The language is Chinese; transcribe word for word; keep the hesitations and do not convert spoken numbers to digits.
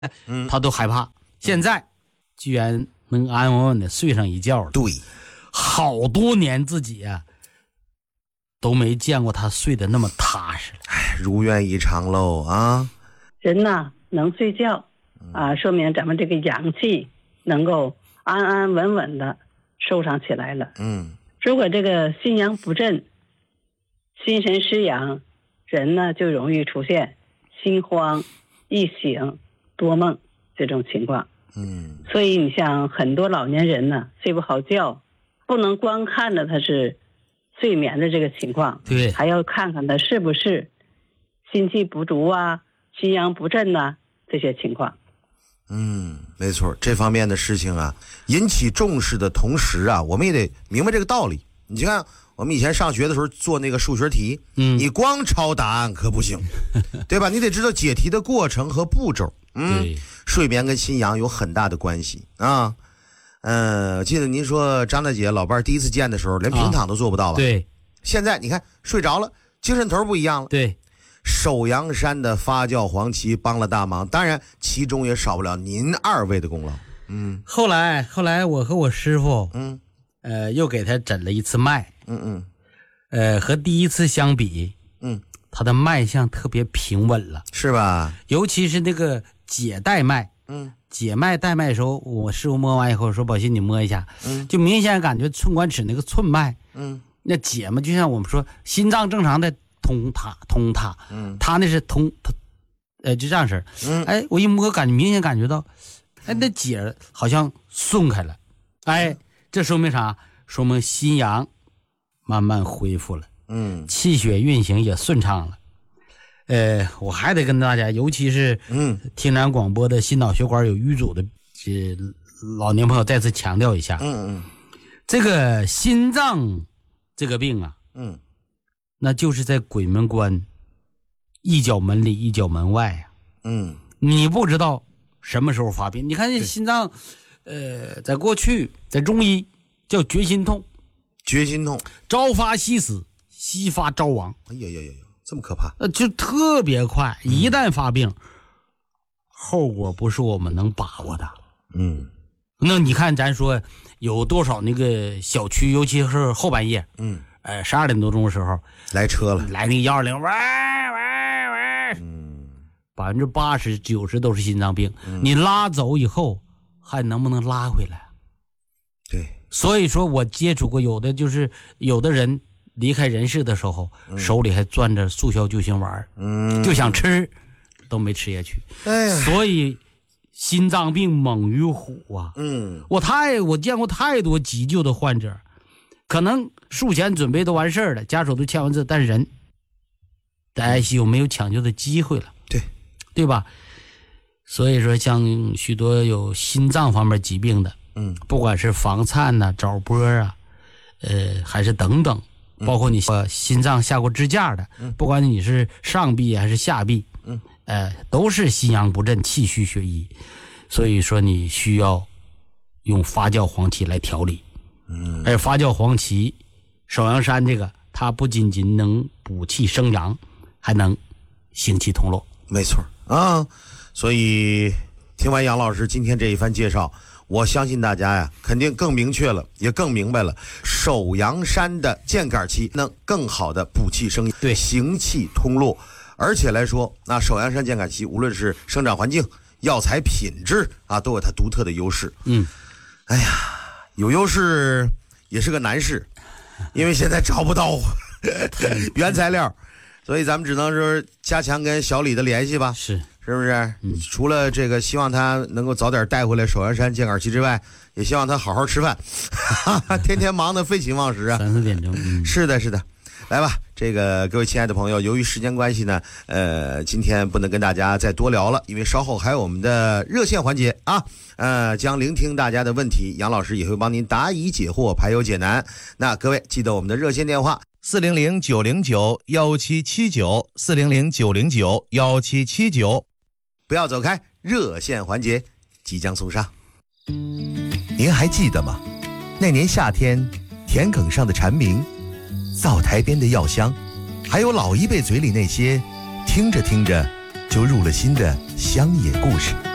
嗯， 他都害怕。现在居然能安安稳稳的睡上一觉了。 对， 好多年自己啊都没见过他睡得那么踏实。 哎，如愿以偿喽啊！ 人呐能睡觉啊，说明咱们这个阳气能够安安稳稳的收藏起来了。 嗯， 如果这个心阳不振，心神失养，人呢就容易出现心慌、易醒、多梦这种情况。 嗯， 所以你像很多老年人呢睡不好觉，不能光看着他是睡眠的这个情况， 对， 还要看看他是不是心气不足啊、心阳不振呐、啊、这些情况。 嗯，没错，这方面的事情啊，引起重视的同时啊，我们也得明白这个道理。你看，我们以前上学的时候做那个数学题， 嗯， 你光抄答案可不行，对吧？你得知道解题的过程和步骤。嗯， 对， 睡眠跟心阳有很大的关系啊。嗯、呃，记得您说张大姐老伴儿第一次见的时候，连平躺都做不到吧？ 啊、对。 现在你看睡着了，精神头不一样了。 对。 首阳山的发酵黄芪帮了大忙，当然其中也少不了您二位的功劳。嗯， 后来后来我和我师傅， 嗯， 呃，又给他诊了一次脉， 嗯嗯， 呃，和第一次相比， 嗯， 他的脉象特别平稳了， 是吧？ 尤其是那个解带脉， 嗯， 解脉带脉的时候，我师傅摸完以后说：“宝信，你摸一下。”嗯，就明显感觉寸关尺那个寸脉， 嗯， 那解嘛，就像我们说心脏正常的通塔通塔， 嗯， 他那是通他，呃，就这样式。嗯，哎，我一摸，感觉明显感觉到，哎，那解好像松开了，哎，这说明啥？说明心阳慢慢恢复了， 嗯， 气血运行也顺畅了。呃，我还得跟大家，尤其是嗯，听咱广播的心脑血管有瘀阻的这老年朋友，再次强调一下， 嗯嗯， 这个心脏这个病啊， 嗯， 那就是在鬼门关，一脚门里一脚门外呀、啊， 嗯， 你不知道什么时候发病。你看这心脏，呃，在过去在中医叫绝心痛， 绝心痛， 朝发夕死，夕发朝亡。 哎呀呀呀！这么可怕， 呃，就特别快，一旦发病，嗯、后果不是我们能把握的。 嗯， 那你看，咱说有多少那个小区，尤其是后半夜， 嗯， 呃，十二点多钟的时候来车了， 来那个幺二零，喂喂喂，嗯，百分之八十九十都是心脏病、嗯，你拉走以后还能不能拉回来？ 对， 所以说我接触过有的就是有的人。离开人世的时候、嗯、手里还攥着速效救心丸、嗯、就想吃都没吃下去、哎、所以心脏病猛于虎啊。嗯，我太我见过太多急救的患者，可能术前准备都完事儿了，家属都签完字，但是人在 I C U 没有抢救的机会了， 对对吧？所以说像许多有心脏方面疾病的，嗯，不管是房颤呐、啊、早搏啊，呃，还是等等。包括你呃心脏下过支架的，不管你是上臂还是下臂，嗯，呃，都是心阳不振、气虚血瘀，所以说你需要用发酵黄芪来调理。嗯，而发酵黄芪、首阳山这个，它不仅仅能补气生阳，还能行气通络。 没错啊，所以听完杨老师今天这一番介绍。我相信大家呀，肯定更明确了，也更明白了，首阳山的健肝期能更好的补气生阳， 对， 行气通络。而且来说，那首阳山健肝期无论是生长环境、药材品质啊，都有它独特的优势。嗯，哎呀，有优势也是个难事，因为现在找不到原材料，所以咱们只能说加强跟小李的联系吧。 是。 是不是、嗯？除了这个希望他能够早点带回来首阳山健肝期之外，也希望他好好吃饭，天天忙得废寝忘食啊！ 三四点钟、嗯， 是的，是的。来吧，这个各位亲爱的朋友，由于时间关系呢，呃，今天不能跟大家再多聊了，因为稍后还有我们的热线环节啊，呃，将聆听大家的问题，杨老师也会帮您答疑解惑，排忧解难。那各位记得我们的热线电话。 四零零九零九幺七七九，四零零九零九幺七七九， 不要走开，热线环节即将送上。 您还记得吗？那年夏天，田埂上的蝉鸣，灶台边的药香，还有老一辈嘴里那些听着听着就入了心的乡野故事。